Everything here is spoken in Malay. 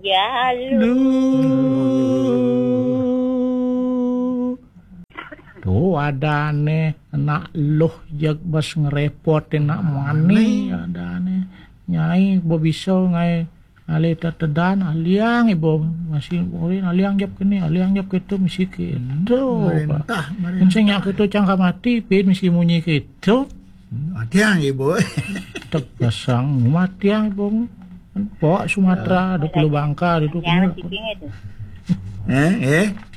Ya lu. Tuh ada nih nak loh jag bas ngerepotin nak mani ada nih nyai bo bisa ngai ali tetedan aliang ibo masih boleh aliang jap kini aliang jap gitu misi gitu Merintah. Kencing yang itu cangka mati pin misi munyi gitu Matiang ibu. terpasang mati yang ibo Pok Sumatera, 20 Bangka itu. Yang masih itu. Eh?